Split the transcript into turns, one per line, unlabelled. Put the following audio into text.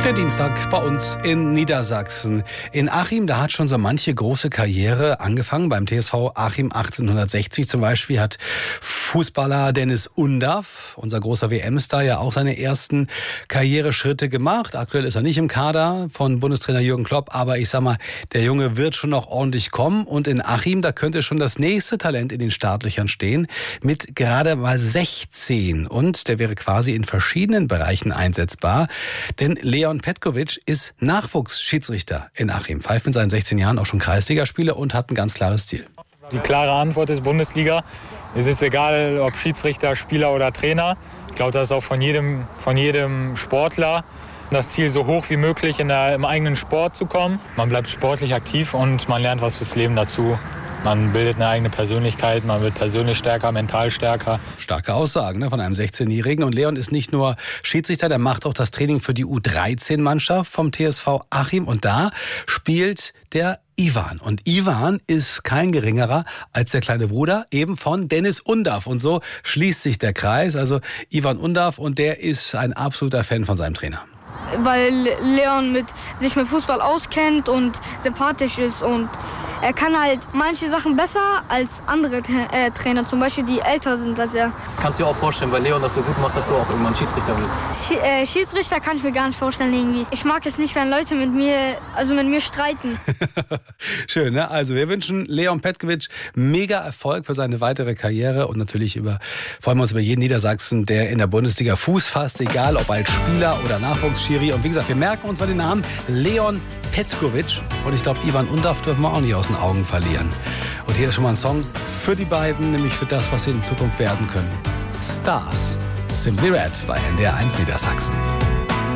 Der Dienstag bei uns in Niedersachsen. In Achim, da hat schon so manche große Karriere angefangen. Beim TSV Achim 1860 zum Beispiel hat Fußballer Dennis Undaff, unser großer WM-Star, ja auch seine ersten Karriereschritte gemacht. Aktuell ist er nicht im Kader von Bundestrainer Jürgen Klopp, aber ich sag mal, der Junge wird schon noch ordentlich kommen. Und in Achim, da könnte schon das nächste Talent in den Startlöchern stehen, mit gerade mal 16. Und der wäre quasi in verschiedenen Bereichen einsetzbar. Denn Leon Petkovic ist Nachwuchsschiedsrichter in Achim. Pfeift mit seinen 16 Jahren auch schon Kreisligaspiele und hat ein ganz klares Ziel.
Die klare Antwort ist Bundesliga. Es ist egal, ob Schiedsrichter, Spieler oder Trainer. Ich glaube, das ist auch von jedem Sportler das Ziel, so hoch wie möglich im eigenen Sport zu kommen. Man bleibt sportlich aktiv und man lernt was fürs Leben dazu. Man bildet eine eigene Persönlichkeit, man wird persönlich stärker, mental stärker.
Starke Aussagen von einem 16-Jährigen. Und Leon ist nicht nur Schiedsrichter, der macht auch das Training für die U13-Mannschaft vom TSV Achim. Und da spielt der Ivan. Und Ivan ist kein geringerer als der kleine Bruder eben von Dennis Undaff. Und so schließt sich der Kreis. Also Ivan Undaff, und der ist ein absoluter Fan von seinem Trainer.
Weil Leon sich mit Fußball auskennt und sympathisch ist, und er kann halt manche Sachen besser als andere Trainer, zum Beispiel die älter sind als er.
Kannst du dir auch vorstellen, weil Leon das so gut macht, dass du auch irgendwann Schiedsrichter wirst?
Schiedsrichter kann ich mir gar nicht vorstellen irgendwie. Ich mag es nicht, wenn Leute mit mir streiten.
Schön, ne? Also wir wünschen Leon Petkovic mega Erfolg für seine weitere Karriere und natürlich freuen wir uns über jeden Niedersachsen, der in der Bundesliga Fuß fasst, egal ob als Spieler oder Nachwuchsschiri. Und wie gesagt, wir merken uns mal den Namen Leon Petkovic, und ich glaube, Ivan Undaff dürfen wir auch nicht aus den Augen verlieren. Und hier ist schon mal ein Song für die beiden, nämlich für das, was sie in Zukunft werden können. Stars, Simply Red bei NDR 1 Niedersachsen.